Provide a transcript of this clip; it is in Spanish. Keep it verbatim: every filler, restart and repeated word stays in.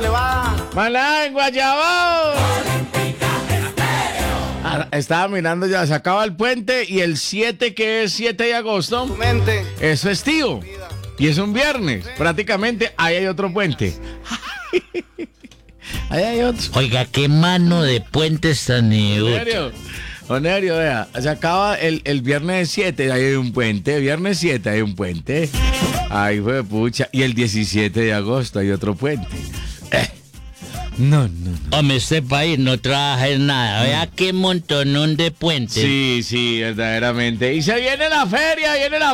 simple va. Maná en Guayabao. Ah, estaba mirando ya, se acaba el puente y el siete, que es siete de agosto, Tu mente. es festivo. Y es un viernes. Prácticamente ahí hay otro puente. Ahí hay otro. Oiga, qué mano de puentes tan idiota. Onerio, Onerio, vea, se acaba el, el viernes siete, ahí hay un puente. Viernes siete hay un puente. Ay, fue pucha. Y el diecisiete de agosto hay otro puente. Eh. No, no, no. Hombre, este país no trabaja en nada. Vea qué montonón de puentes. Sí, sí, verdaderamente. Y se viene la feria, viene la